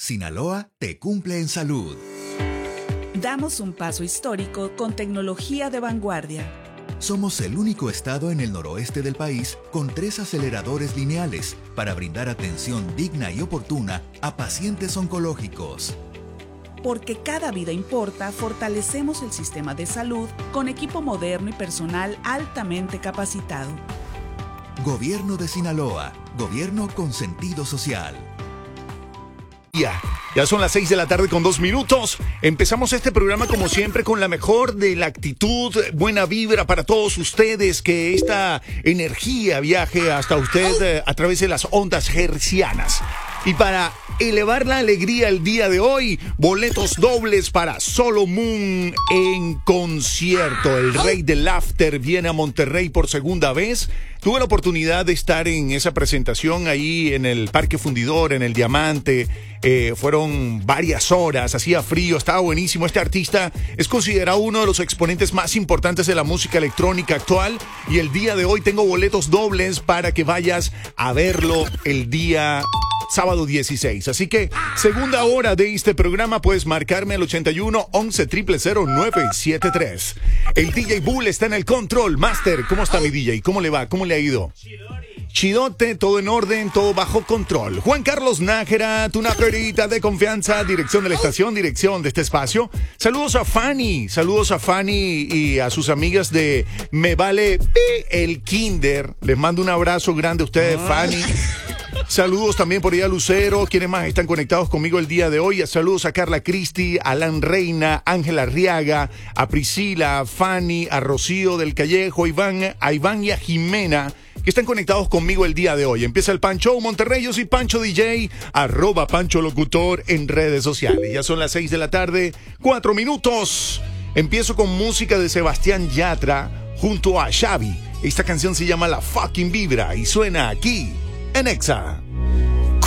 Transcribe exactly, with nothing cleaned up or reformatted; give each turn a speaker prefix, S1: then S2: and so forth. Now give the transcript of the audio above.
S1: Sinaloa te cumple en salud.
S2: Damos un paso histórico con tecnología de vanguardia.
S1: Somos el único estado en el noroeste del país con tres aceleradores lineales para brindar atención digna y oportuna a pacientes oncológicos.
S2: Porque cada vida importa, fortalecemos el sistema de salud con equipo moderno y personal altamente capacitado.
S1: Gobierno de Sinaloa. Gobierno con sentido social.
S3: Ya, ya son las seis de la tarde con dos minutos. Empezamos este programa como siempre con la mejor de la actitud, buena vibra para todos ustedes, que esta energía viaje hasta usted eh, a través de las ondas hercianas. Y para elevar la alegría el día de hoy, boletos dobles para Solo Moon en concierto. El rey del after viene a Monterrey por segunda vez. Tuve la oportunidad de estar en esa presentación ahí en el Parque Fundidor, en el Diamante. Eh, fueron varias horas, hacía frío, estaba buenísimo. Este artista es considerado uno de los exponentes más importantes de la música electrónica actual. Y el día de hoy tengo boletos dobles para que vayas a verlo el día sábado dieciséis. Así que, segunda hora de este programa, puedes marcarme al ochenta y uno, once, cero cero cero, nueve siete tres. El D J Bull está en el control. Master, ¿cómo está mi D J? ¿Cómo le va? ¿Cómo le ha ido? Chidote, todo en orden, todo bajo control. Juan Carlos Nájera, tu najerita de confianza, dirección de la estación, dirección de este espacio. Saludos a Fanny, saludos a Fanny y a sus amigas de Me Vale el Kinder. Les mando un abrazo grande a ustedes, Fanny. Saludos también por ahí a Lucero, quienes más están conectados conmigo el día de hoy. Saludos a Carla Cristi, a Alan Reina, Ángela Arriaga, a Priscila, a Fanny, a Rocío del Callejo, Iván, a Iván y a Jimena, que están conectados conmigo el día de hoy. Empieza el Pancho Monterrey, yo soy Pancho D J, arroba Pancho Locutor en redes sociales. Ya son las seis de la tarde, cuatro minutos. Empiezo con música de Sebastián Yatra junto a Xavi. Esta canción se llama La Fucking Vibra y suena aquí en Exa.